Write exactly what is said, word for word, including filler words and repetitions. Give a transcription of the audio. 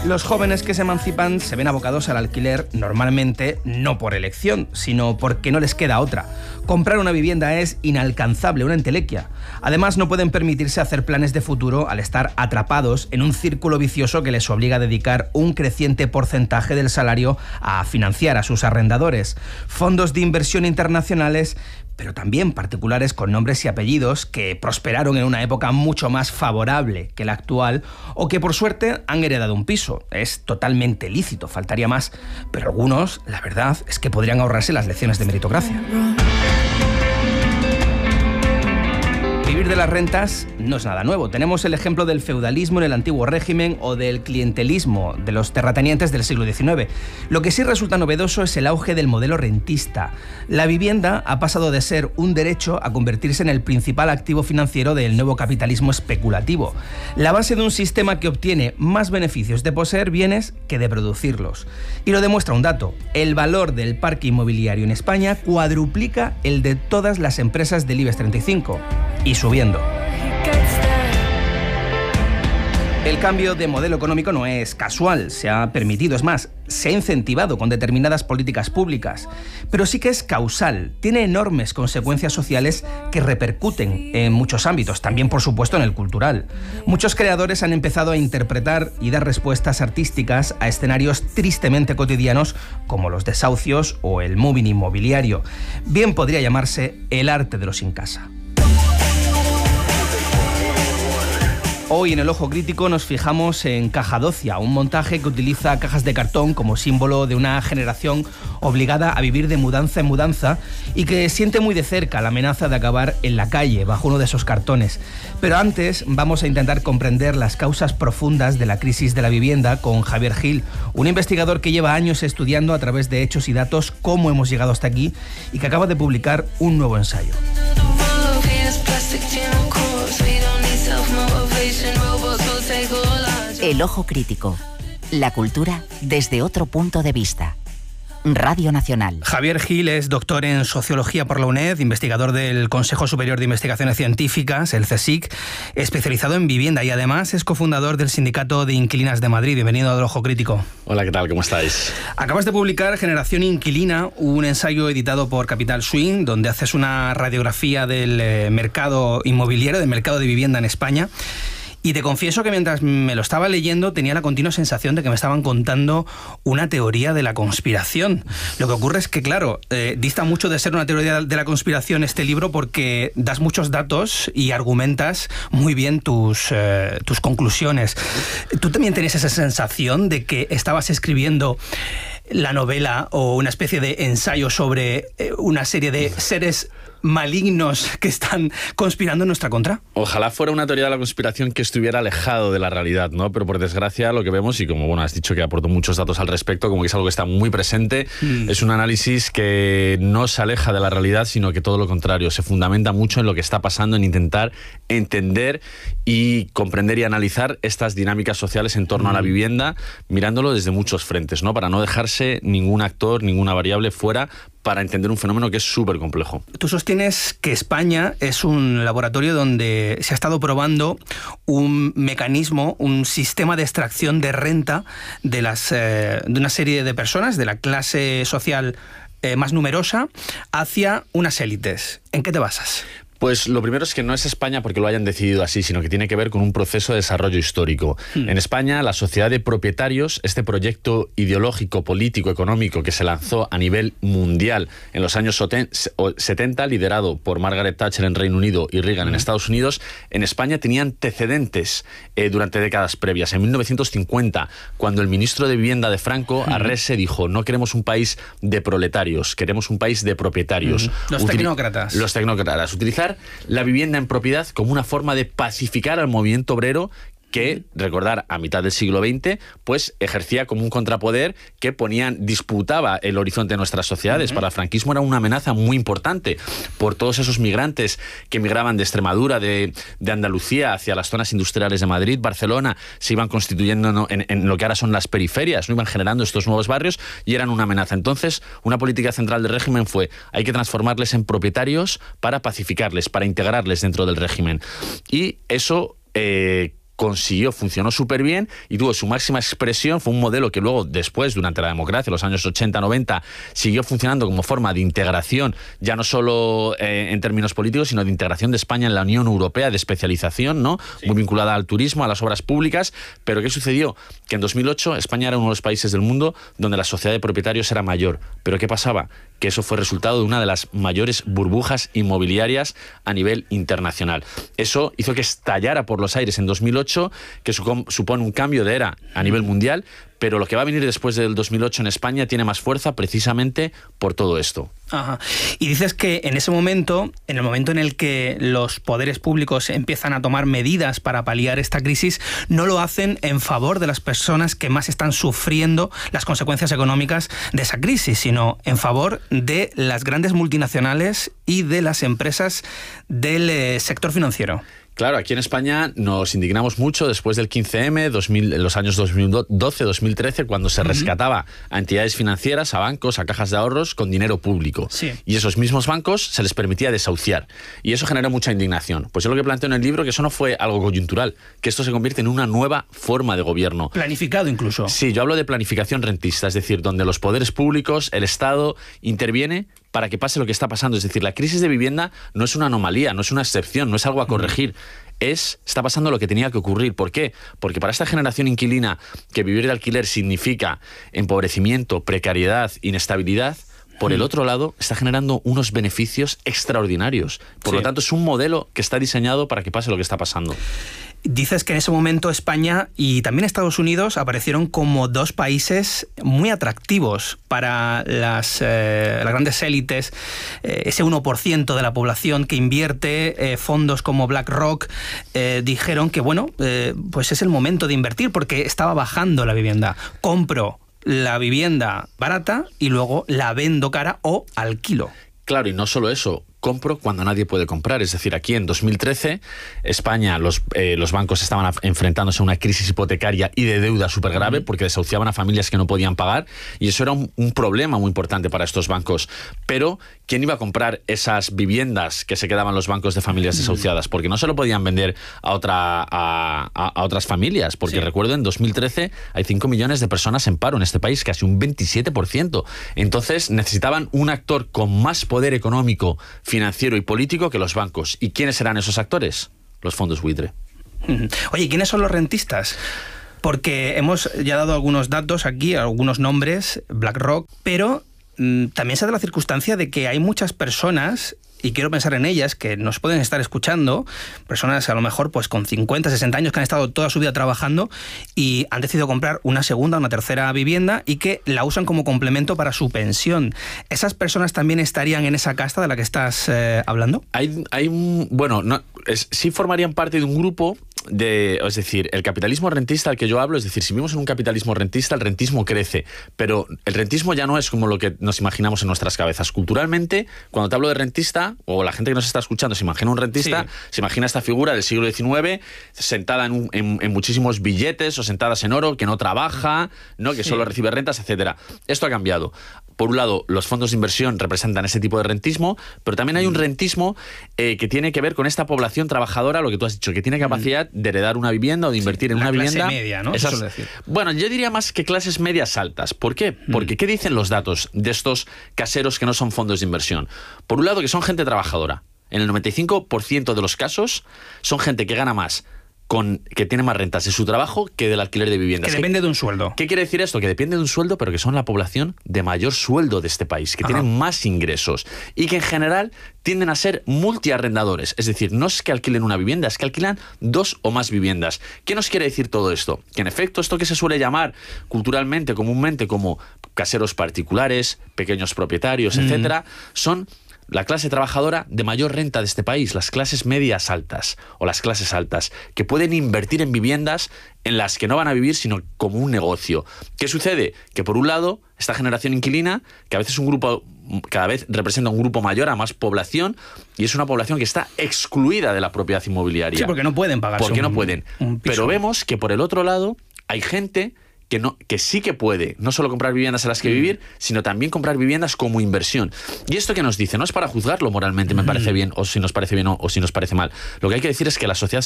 Los jóvenes que se emancipan se ven abocados al alquiler normalmente no por elección, sino porque no les queda otra. Comprar una vivienda es inalcanzable, una entelequia. Además, no pueden permitirse hacer planes de futuro al estar atrapados en un círculo vicioso que les obliga a dedicar un creciente porcentaje del salario a financiar a sus arrendadores. Fondos de inversión internacionales, pero también particulares con nombres y apellidos que prosperaron en una época mucho más favorable que la actual o que por suerte han heredado un piso. Es totalmente lícito, faltaría más, pero algunos, la verdad, es que podrían ahorrarse las lecciones de meritocracia. Vivir de las rentas no es nada nuevo. Tenemos el ejemplo del feudalismo en el antiguo régimen o del clientelismo de los terratenientes del siglo diecinueve. Lo que sí resulta novedoso es el auge del modelo rentista. La vivienda ha pasado de ser un derecho a convertirse en el principal activo financiero del nuevo capitalismo especulativo. La base de un sistema que obtiene más beneficios de poseer bienes que de producirlos. Y lo demuestra un dato. El valor del parque inmobiliario en España cuadruplica el de todas las empresas del IBEX treinta y cinco. Y subiendo. El cambio de modelo económico no es casual, se ha permitido, es más, se ha incentivado con determinadas políticas públicas, pero sí que es causal, tiene enormes consecuencias sociales que repercuten en muchos ámbitos, también por supuesto en el cultural. Muchos creadores han empezado a interpretar y dar respuestas artísticas a escenarios tristemente cotidianos como los desahucios o el moving inmobiliario. Bien podría llamarse el arte de los sin casa. Hoy en el Ojo Crítico nos fijamos en Cajadocia, un montaje que utiliza cajas de cartón como símbolo de una generación obligada a vivir de mudanza en mudanza y que siente muy de cerca la amenaza de acabar en la calle bajo uno de esos cartones. Pero antes vamos a intentar comprender las causas profundas de la crisis de la vivienda con Javier Gil, un investigador que lleva años estudiando a través de hechos y datos cómo hemos llegado hasta aquí y que acaba de publicar un nuevo ensayo. El Ojo Crítico. La cultura desde otro punto de vista. Radio Nacional. Javier Gil es doctor en Sociología por la UNED, investigador del Consejo Superior de Investigaciones Científicas, el CSIC, especializado en vivienda y además es cofundador del Sindicato de Inquilinas de Madrid. Bienvenido al Ojo Crítico. Hola, ¿qué tal? ¿Cómo estáis? Acabas de publicar Generación Inquilina, un ensayo editado por Capital Swing, donde haces una radiografía del eh, mercado inmobiliario, del mercado de vivienda en España. Y te confieso que mientras me lo estaba leyendo tenía la continua sensación de que me estaban contando una teoría de la conspiración. Lo que ocurre es que, claro, eh, dista mucho de ser una teoría de la conspiración este libro porque das muchos datos y argumentas muy bien tus, eh, tus conclusiones. ¿Tú también tenías esa sensación de que estabas escribiendo la novela o una especie de ensayo sobre eh, una serie de seres malignos que están conspirando en nuestra contra? Ojalá fuera una teoría de la conspiración que estuviera alejado de la realidad, ¿no? Pero por desgracia lo que vemos, y como bueno has dicho que aportó muchos datos al respecto, como que es algo que está muy presente, mm. es un análisis que no se aleja de la realidad, sino que todo lo contrario, se fundamenta mucho en lo que está pasando, en intentar entender y comprender y analizar estas dinámicas sociales en torno mm. a la vivienda, mirándolo desde muchos frentes, ¿no? Para no dejarse ningún actor, ninguna variable fuera, para entender un fenómeno que es súper complejo. Tú sostienes que España es un laboratorio donde se ha estado probando un mecanismo, un sistema de extracción de renta de, las, eh, de una serie de personas, de la clase social eh, más numerosa, hacia unas élites. ¿En qué te basas? Pues lo primero es que no es España porque lo hayan decidido así, sino que tiene que ver con un proceso de desarrollo histórico. Hmm. En España, la sociedad de propietarios, este proyecto ideológico, político, económico que se lanzó a nivel mundial en los años setenta, liderado por Margaret Thatcher en Reino Unido y Reagan hmm. en Estados Unidos, en España tenía antecedentes eh, durante décadas previas. En mil novecientos cincuenta, cuando el ministro de Vivienda de Franco, hmm. Arrese, dijo: no queremos un país de proletarios, queremos un país de propietarios. Hmm. Los Util- tecnócratas. Los tecnócratas. Utilizar la vivienda en propiedad como una forma de pacificar al movimiento obrero que, recordar, a mitad del siglo veinte, pues ejercía como un contrapoder que ponían, disputaba el horizonte de nuestras sociedades. Uh-huh. Para el franquismo era una amenaza muy importante por todos esos migrantes que migraban de Extremadura, de, de Andalucía, hacia las zonas industriales de Madrid, Barcelona, se iban constituyendo en, en lo que ahora son las periferias, no iban generando estos nuevos barrios y eran una amenaza. Entonces, una política central del régimen fue: hay que transformarles en propietarios para pacificarles, para integrarles dentro del régimen. Y eso... Eh, consiguió, funcionó súper bien y tuvo su máxima expresión. Fue un modelo que luego, después, durante la democracia, los años ochenta noventa, siguió funcionando como forma de integración, ya no solo eh, en términos políticos, sino de integración de España en la Unión Europea, de especialización, ¿no? Sí. Muy vinculada al turismo, a las obras públicas. Pero ¿qué sucedió? Que en dos mil ocho España era uno de los países del mundo donde la sociedad de propietarios era mayor. ¿Pero qué pasaba? Que eso fue resultado de una de las mayores burbujas inmobiliarias a nivel internacional. Eso hizo que estallara por los aires en dos mil ocho, que supone un cambio de era a nivel mundial, pero lo que va a venir después del dos mil ocho en España tiene más fuerza precisamente por todo esto. Ajá. Y dices que en ese momento, en el momento en el que los poderes públicos empiezan a tomar medidas para paliar esta crisis, no lo hacen en favor de las personas que más están sufriendo las consecuencias económicas de esa crisis, sino en favor de las grandes multinacionales y de las empresas del eh, sector financiero. Claro, aquí en España nos indignamos mucho después del quince eme, dos mil, en los años dos mil doce dos mil trece, cuando se rescataba a entidades financieras, a bancos, a cajas de ahorros con dinero público. Sí. Y esos mismos bancos se les permitía desahuciar. Y eso generó mucha indignación. Pues yo lo que planteo en el libro, que eso no fue algo coyuntural, que esto se convierte en una nueva forma de gobierno. Planificado incluso. Sí, yo hablo de planificación rentista, es decir, donde los poderes públicos, el Estado, interviene para que pase lo que está pasando. Es decir, la crisis de vivienda no es una anomalía, no es una excepción, no es algo a corregir. Es, está pasando lo que tenía que ocurrir. ¿Por qué? Porque para esta generación inquilina, que vivir de alquiler significa empobrecimiento, precariedad, inestabilidad, por el otro lado, está generando unos beneficios extraordinarios. Por Sí. lo tanto, es un modelo que está diseñado para que pase lo que está pasando. Dices que en ese momento España y también Estados Unidos aparecieron como dos países muy atractivos para las, eh, las grandes élites, eh, ese uno por ciento de la población que invierte, eh, fondos como BlackRock, eh, dijeron que bueno, eh, pues es el momento de invertir porque estaba bajando la vivienda. Compro la vivienda barata y luego la vendo cara o alquilo. Claro, y no solo eso, compro cuando nadie puede comprar. Es decir, aquí en dos mil trece, España, los, eh, los bancos estaban a, enfrentándose a una crisis hipotecaria y de deuda súper grave porque desahuciaban a familias que no podían pagar y eso era un, un problema muy importante para estos bancos. Pero, ¿quién iba a comprar esas viviendas que se quedaban los bancos de familias desahuciadas? Porque no se lo podían vender a, otra, a, a, a otras familias. Porque sí. recuerdo, en dos mil trece hay cinco millones de personas en paro en este país, casi un veintisiete por ciento. Entonces, necesitaban un actor con más poder económico, financiero y político que los bancos. ¿Y quiénes serán esos actores? Los fondos buitre. Oye, ¿quiénes son los rentistas? Porque hemos ya dado algunos datos aquí, algunos nombres, BlackRock, pero mmm, también se da la circunstancia de que hay muchas personas, y quiero pensar en ellas, que nos pueden estar escuchando, personas a lo mejor pues con cincuenta, sesenta años que han estado toda su vida trabajando y han decidido comprar una segunda o una tercera vivienda y que la usan como complemento para su pensión. ¿Esas personas también estarían en esa casta de la que estás eh, hablando? Hay, hay un, bueno, no, es, sí formarían parte de un grupo de, es decir, el capitalismo rentista al que yo hablo, es decir, si vivimos en un capitalismo rentista, el rentismo crece, pero el rentismo ya no es como lo que nos imaginamos en nuestras cabezas. Culturalmente, cuando te hablo de rentista, o la gente que nos está escuchando se imagina un rentista, sí. se imagina esta figura del siglo diecinueve sentada en, un, en, en muchísimos billetes o sentadas en oro, que no trabaja, ¿no? que sí. solo recibe rentas, etcétera. Esto ha cambiado. Por un lado, los fondos de inversión representan ese tipo de rentismo, pero también hay un rentismo eh, que tiene que ver con esta población trabajadora, lo que tú has dicho, que tiene capacidad de heredar una vivienda o de invertir sí, en una vivienda. La clase media, ¿no? Esas, Eso decir. Bueno, yo diría más que clases medias altas. ¿Por qué? Mm. Porque ¿qué dicen los datos de estos caseros que no son fondos de inversión? Por un lado, que son gente trabajadora. En el noventa y cinco por ciento de los casos son gente que gana más, con, que tiene más rentas de su trabajo que del alquiler de viviendas. Que depende de un sueldo. ¿Qué quiere decir esto? Que depende de un sueldo, pero que son la población de mayor sueldo de este país, que Ajá. tienen más ingresos y que en general tienden a ser multiarrendadores. Es decir, no es que alquilen una vivienda, es que alquilan dos o más viviendas. ¿Qué nos quiere decir todo esto? Que en efecto esto que se suele llamar culturalmente, comúnmente como caseros particulares, pequeños propietarios, mm. etcétera, son la clase trabajadora de mayor renta de este país, las clases medias altas o las clases altas, que pueden invertir en viviendas en las que no van a vivir, sino como un negocio. ¿Qué sucede? Que por un lado, esta generación inquilina, que a veces un grupo, cada vez representa un grupo mayor a más población, y es una población que está excluida de la propiedad inmobiliaria. Sí, porque no pueden pagar. Porque un, no pueden. Pero vemos que por el otro lado hay gente que, no, que sí que puede no solo comprar viviendas en las que mm. vivir, sino también comprar viviendas como inversión. Y esto que nos dice, no es para juzgarlo moralmente, me mm. parece bien, o si nos parece bien o, o si nos parece mal. Lo que hay que decir es que la sociedad